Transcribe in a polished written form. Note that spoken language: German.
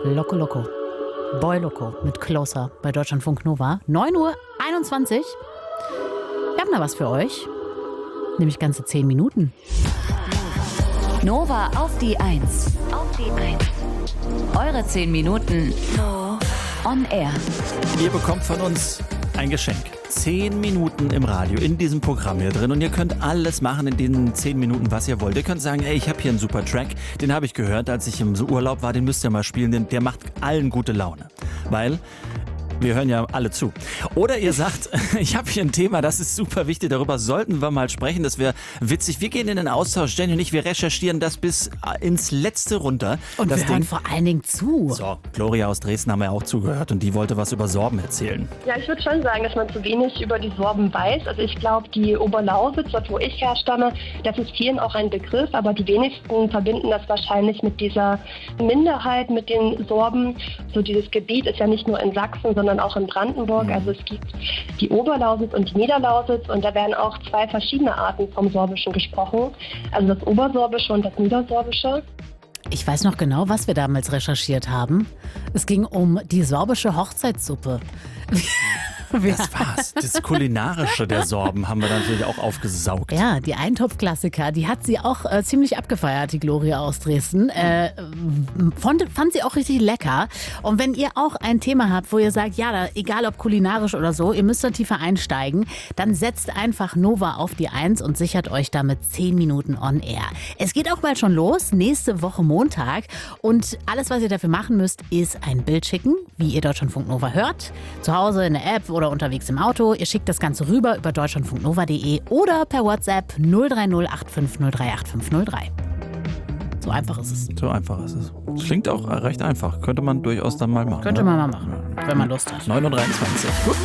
Loco Loco. Boy Loco mit Closer bei Deutschlandfunk Nova. 9:21 Uhr. Wir haben da was für euch. Nämlich ganze 10 Minuten. Nova auf die 1. Eure 10 Minuten on air. Ihr bekommt von uns ein Geschenk. 10 Minuten im Radio in diesem Programm hier drin und ihr könnt alles machen in den 10 Minuten, was ihr wollt. Ihr könnt sagen, ey, ich habe hier einen super Track, den habe ich gehört, als ich im Urlaub war, den müsst ihr mal spielen, denn der macht allen gute Laune. Weil wir hören ja alle zu. Oder ihr sagt, ich habe hier ein Thema, das ist super wichtig, darüber sollten wir mal sprechen, das wäre witzig. Wir gehen in den Austausch, Jenny und ich, wir recherchieren das bis ins Letzte runter. Und das wir hören vor allen Dingen zu. So, Gloria aus Dresden haben wir auch zugehört und die wollte was über Sorben erzählen. Ja, ich würde schon sagen, dass man zu wenig über die Sorben weiß. Also ich glaube, die Oberlausitz, dort wo ich herstamme, das ist vielen auch ein Begriff, aber die wenigsten verbinden das wahrscheinlich mit dieser Minderheit, mit den Sorben. So dieses Gebiet ist ja nicht nur in Sachsen, sondern auch in Brandenburg. Also es gibt die Oberlausitz und die Niederlausitz und da werden auch 2 verschiedene Arten vom Sorbischen gesprochen. Also das Obersorbische und das Niedersorbische. Ich weiß noch genau, was wir damals recherchiert haben. Es ging um die sorbische Hochzeitssuppe. Das war's. Das Kulinarische der Sorben haben wir natürlich auch aufgesaugt. Ja, die Eintopfklassiker, die hat sie auch ziemlich abgefeiert, die Gloria aus Dresden. Fand sie auch richtig lecker. Und wenn ihr auch ein Thema habt, wo ihr sagt, ja, da, egal ob kulinarisch oder so, ihr müsst da tiefer einsteigen, dann setzt einfach Nova auf die 1 und sichert euch damit 10 Minuten on air. Es geht auch bald schon los, nächste Woche Montag. Und alles, was ihr dafür machen müsst, ist ein Bild schicken, wie ihr Deutschlandfunk Nova hört. Zu Hause in der App oder unterwegs im Auto. Ihr schickt das Ganze rüber über deutschlandfunknova.de oder per WhatsApp 030 8503 8503. So einfach ist es. So einfach ist es. Das klingt auch recht einfach. Könnte man durchaus dann mal machen. Könnte man mal machen, wenn man Lust hat. 9:23 Uhr. Guten Morgen.